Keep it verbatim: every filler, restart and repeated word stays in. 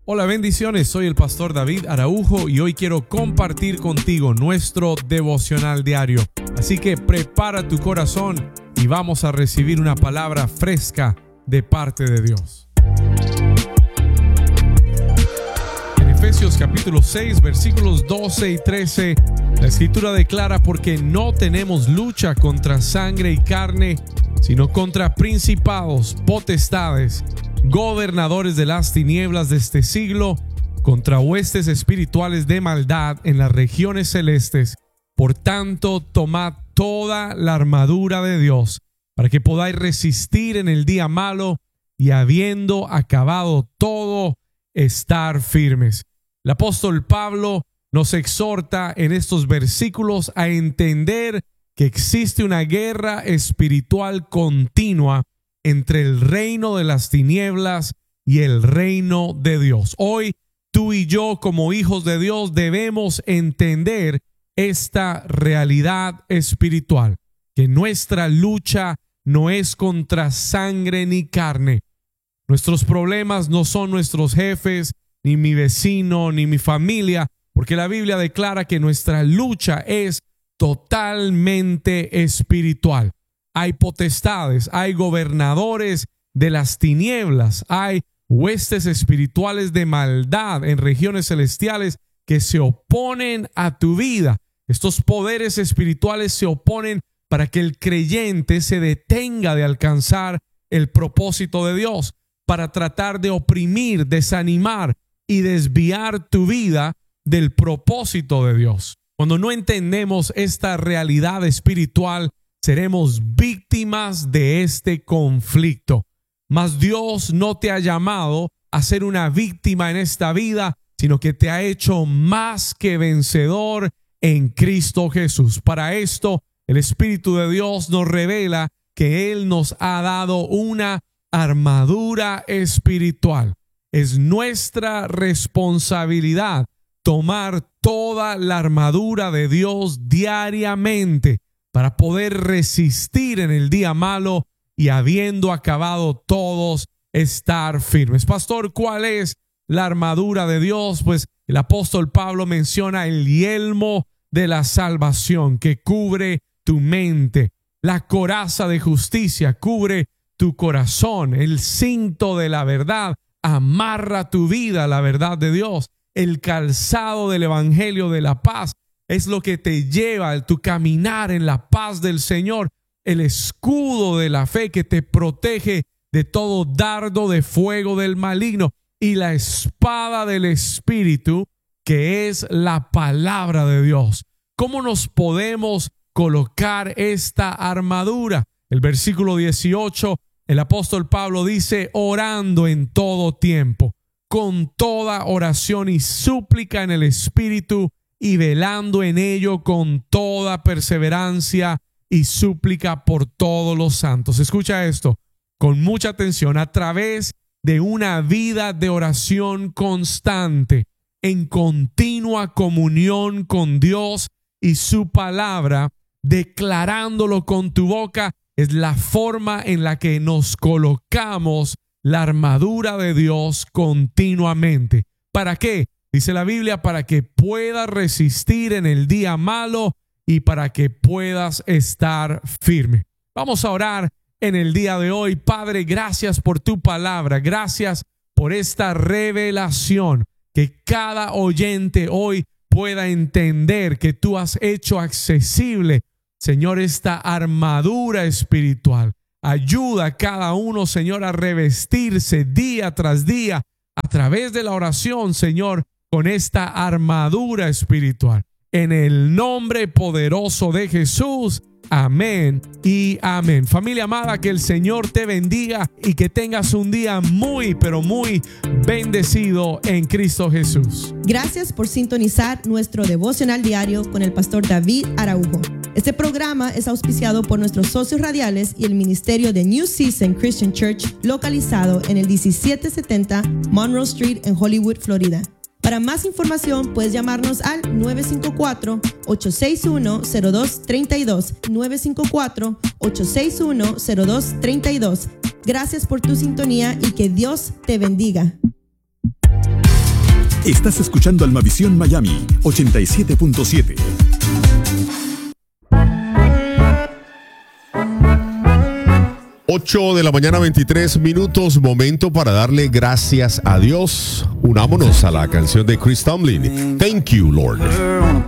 Hola, bendiciones, soy el pastor David Araujo y hoy quiero compartir contigo nuestro devocional diario. Así que prepara tu corazón y vamos a recibir una palabra fresca de parte de Dios. En Efesios capítulo seis, versículos doce y trece, la escritura declara: porque no tenemos lucha contra sangre y carne, sino contra principados, potestades, gobernadores de las tinieblas de este siglo, contra huestes espirituales de maldad en las regiones celestes. Por tanto, tomad toda la armadura de Dios, para que podáis resistir en el día malo, y habiendo acabado todo, estar firmes. El apóstol Pablo nos exhorta en estos versículos a entender que existe una guerra espiritual continua entre el reino de las tinieblas y el reino de Dios. Hoy tú y yo, como hijos de Dios, debemos entender esta realidad espiritual, que nuestra lucha no es contra sangre ni carne. Nuestros problemas no son nuestros jefes, ni mi vecino, ni mi familia, porque la Biblia declara que nuestra lucha es totalmente espiritual. Hay potestades, hay gobernadores de las tinieblas, hay huestes espirituales de maldad en regiones celestiales que se oponen a tu vida. Estos poderes espirituales se oponen para que el creyente se detenga de alcanzar el propósito de Dios, para tratar de oprimir, desanimar y desviar tu vida del propósito de Dios. Cuando no entendemos esta realidad espiritual, seremos víctimas de este conflicto. Mas Dios no te ha llamado a ser una víctima en esta vida, sino que te ha hecho más que vencedor en Cristo Jesús. Para esto, el Espíritu de Dios nos revela que Él nos ha dado una armadura espiritual. Es nuestra responsabilidad tomar toda la armadura de Dios diariamente para poder resistir en el día malo y, habiendo acabado todos, estar firmes. Pastor, ¿cuál es la armadura de Dios? Pues el apóstol Pablo menciona el yelmo de la salvación que cubre tu mente, la coraza de justicia cubre tu corazón, el cinto de la verdad amarra tu vida a la verdad de Dios, el calzado del evangelio de la paz es lo que te lleva a tu caminar en la paz del Señor, el escudo de la fe que te protege de todo dardo de fuego del maligno, y la espada del Espíritu, que es la palabra de Dios. ¿Cómo nos podemos colocar esta armadura? El versículo dieciocho, el apóstol Pablo dice: orando en todo tiempo, con toda oración y súplica en el Espíritu, y velando en ello con toda perseverancia y súplica por todos los santos. Escucha esto con mucha atención. A través de una vida de oración constante, en continua comunión con Dios y su palabra, declarándolo con tu boca, es la forma en la que nos colocamos la armadura de Dios continuamente. ¿Para qué? Dice la Biblia: para que puedas resistir en el día malo y para que puedas estar firme. Vamos a orar en el día de hoy. Padre, gracias por tu palabra. Gracias por esta revelación. Que cada oyente hoy pueda entender que tú has hecho accesible, Señor, esta armadura espiritual. Ayuda a cada uno, Señor, a revestirse día tras día a través de la oración, Señor, con esta armadura espiritual. En el nombre poderoso de Jesús. Amén y amén. Familia amada, que el Señor te bendiga y que tengas un día muy, pero muy bendecido en Cristo Jesús. Gracias por sintonizar nuestro devocional diario con el pastor David Araujo. Este programa es auspiciado por nuestros socios radiales y el ministerio de New Season Christian Church, localizado en el diecisiete setenta Monroe Street en Hollywood, Florida. Para más información puedes llamarnos al nueve cinco cuatro, ocho seis uno, cero dos tres dos, nueve cinco cuatro, ocho seis uno, cero dos tres dos. Gracias por tu sintonía y que Dios te bendiga. Estás escuchando Almavisión Miami ochenta y siete punto siete. ocho de la mañana, veintitrés minutos, momento para darle gracias a Dios. Unámonos a la canción de Chris Tomlin, Thank You, Lord.